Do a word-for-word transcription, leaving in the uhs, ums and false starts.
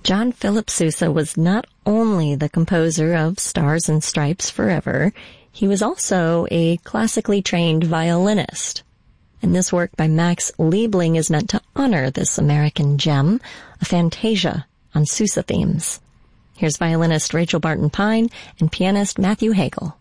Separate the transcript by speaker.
Speaker 1: John Philip Sousa was not only the composer of Stars and Stripes Forever, he was also a classically trained violinist. And this work by Max Liebling is meant to honor this American gem, a fantasia on Sousa themes. Here's violinist Rachel Barton Pine and pianist Matthew Hagel.